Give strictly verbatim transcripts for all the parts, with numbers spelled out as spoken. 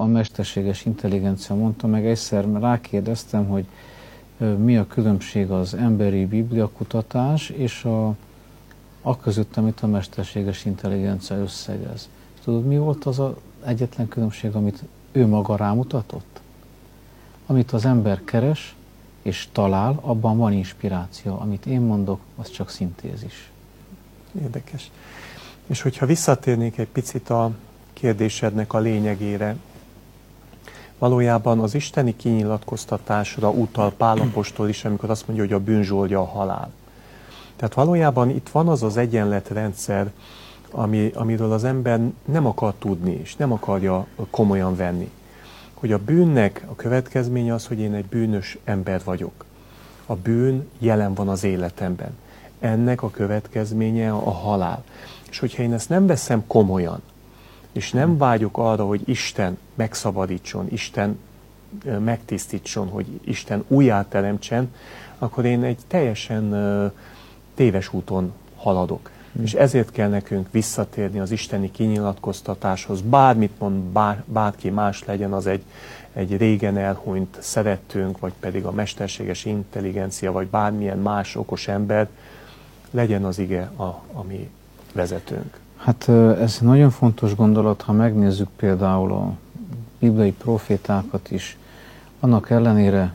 a mesterséges intelligencia mondta meg, egyszer rákérdeztem, hogy mi a különbség az emberi bibliakutatás és a, a között, amit a mesterséges intelligencia összegez. Tudod, mi volt az az egyetlen különbség, amit ő maga rámutatott? Amit az ember keres és talál, abban van inspiráció. Amit én mondok, az csak szintézis. Érdekes. És hogyha visszatérnék egy picit a kérdésednek a lényegére, valójában az isteni kinyilatkoztatásra utal Pál apostol is, amikor azt mondja, hogy a bűn zsoldja a halál. Tehát valójában itt van az az egyenletrendszer, ami, amiről az ember nem akar tudni, és nem akarja komolyan venni. Hogy a bűnnek a következménye az, hogy én egy bűnös ember vagyok. A bűn jelen van az életemben. Ennek a következménye a halál. És hogyha én ezt nem veszem komolyan, és nem vágyok arra, hogy Isten megszabadítson, Isten megtisztítson, hogy Isten újjáteremtsen, akkor én egy teljesen téves úton haladok. Hmm. És ezért kell nekünk visszatérni az isteni kinyilatkoztatáshoz. Bármit mond bár, bárki más legyen, az egy, egy régen elhunyt szerettünk, vagy pedig a mesterséges intelligencia, vagy bármilyen más okos ember, legyen az ige a, a mi vezetőnk. Hát ez nagyon fontos gondolat, ha megnézzük például a bibliai profétákat is. Annak ellenére,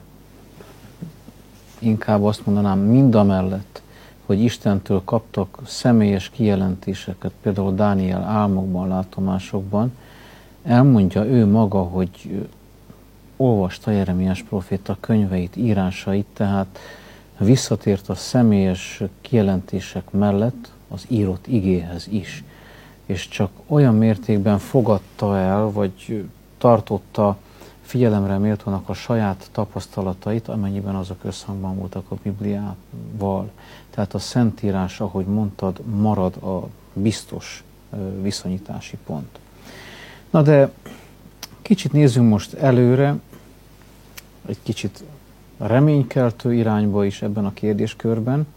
inkább azt mondanám, mindamellett, hogy Istentől kaptak személyes kijelentéseket, például Dániel álmokban, látomásokban, elmondja ő maga, hogy olvasta Jeremiás proféta könyveit, írásait, tehát visszatért a személyes kijelentések mellett az írott igéhez is. És csak olyan mértékben fogadta el, vagy tartotta figyelemre méltónak a saját tapasztalatait, amennyiben azok összhangban voltak a Bibliával. Tehát a Szentírás, ahogy mondtad, marad a biztos viszonyítási pont. Na de kicsit nézzünk most előre, egy kicsit reménykeltő irányba is ebben a kérdéskörben.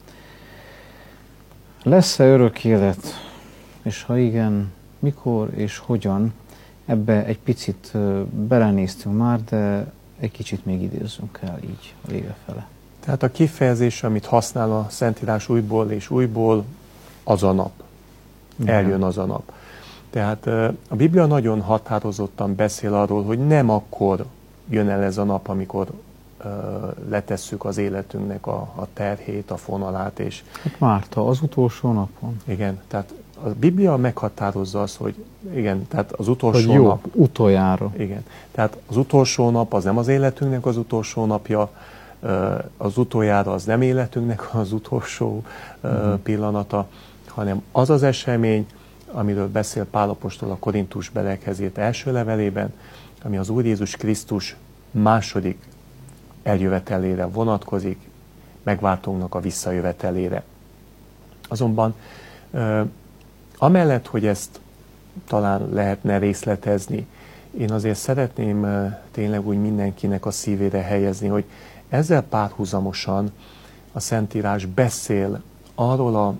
Lesz-e örök élet? És ha igen, mikor és hogyan? Ebbe egy picit belenéztünk már, de egy kicsit még idézzünk el így a vége fele. Tehát a kifejezés, amit használ a Szentírás újból és újból, az a nap. Eljön az a nap. Tehát a Biblia nagyon határozottan beszél arról, hogy nem akkor jön el ez a nap, amikor letesszük az életünknek a, a terhét, a fonalát. És hát Márta, az utolsó napon. Igen, tehát a Biblia meghatározza azt, hogy igen, tehát az utolsó hogy jó, nap. utoljára. Igen, tehát az utolsó nap az nem az életünknek az utolsó napja, az utoljára az nem életünknek az utolsó uh-huh. pillanata, hanem az az esemény, amiről beszél Pál apostol a Korintus beliekhez írt első levelében, ami az Úr Jézus Krisztus második eljövetelére vonatkozik, megváltónknak a visszajövetelére. Azonban amellett, hogy ezt talán lehetne részletezni, én azért szeretném tényleg úgy mindenkinek a szívére helyezni, hogy ezzel párhuzamosan a Szentírás beszél arról a,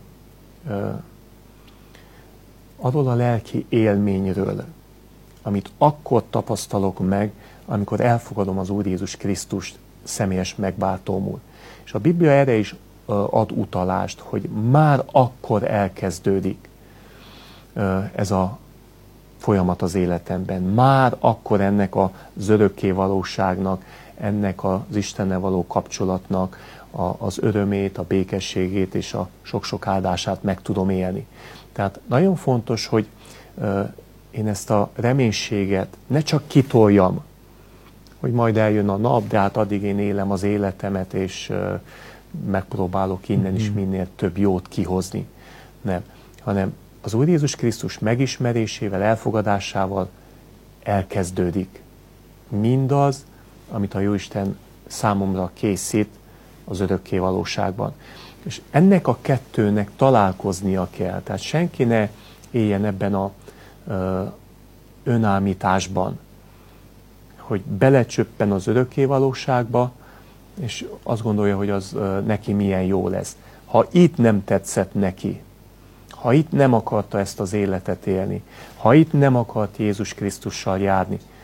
arról a lelki élményről, amit akkor tapasztalok meg, amikor elfogadom az Úr Jézus Krisztust személyes megváltómul. És a Biblia erre is ad utalást, hogy már akkor elkezdődik ez a folyamat az életemben. Már akkor ennek az örökké valóságnak, ennek az Istennel való kapcsolatnak az örömét, a békességét és a sok-sok áldását meg tudom élni. Tehát nagyon fontos, hogy én ezt a reménységet ne csak kitoljam, hogy majd eljön a nap, de hát addig én élem az életemet, és megpróbálok innen is minél több jót kihozni. Nem, hanem az Úr Jézus Krisztus megismerésével, elfogadásával elkezdődik mindaz, amit a Jóisten számomra készít az örökké valóságban. És ennek a kettőnek találkoznia kell. Tehát senki ne éljen ebben a ö, önállításban, hogy belecsöppen az örökké valóságba, és azt gondolja, hogy az ö, neki milyen jó lesz. Ha itt nem tetszett neki, ha itt nem akarta ezt az életet élni, ha itt nem akart Jézus Krisztussal járni,